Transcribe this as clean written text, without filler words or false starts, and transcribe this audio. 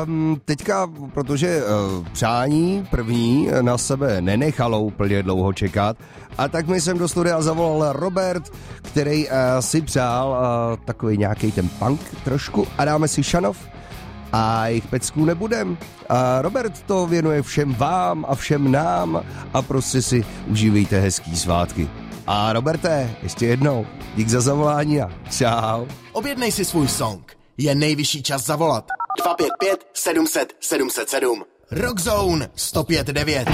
teďka, protože přání první na sebe nenechalo úplně dlouho čekat, a tak mi sem do studia zavolal Robert, který si přál takový nějaký ten punk trošku, a dáme si Šanov a jejich pecků nebudem. A Robert to věnuje všem vám a všem nám a prostě si užívejte hezký svátky. A Roberte, ještě jednou, dík za zavolání a čau. Objednej si svůj song. Je nejvyšší čas zavolat. 255 700 707. Rockzone 105.9.